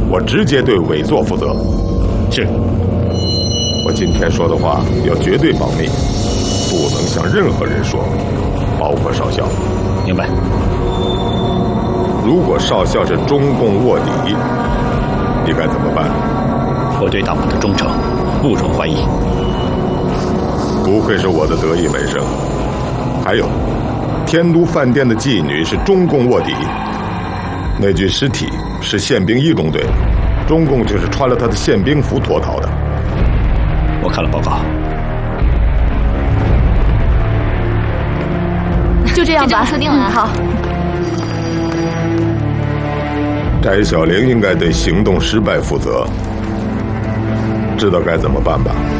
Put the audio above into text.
我直接对伪作负责。 是。 我今天说的话要绝对保密，不能向任何人说，包括少校。 明白。 如果少校是中共卧底，你该怎么办？ 我对党的忠诚不容怀疑。 不愧是我的得意门生。还有，天都饭店的妓女是中共卧底，那具尸体是宪兵一中队，中共就是穿了他的宪兵服脱逃的。 我看了报告。 就这样吧， 说定了。 好。 翟小玲应该对行动失败负责，知道该怎么办吧？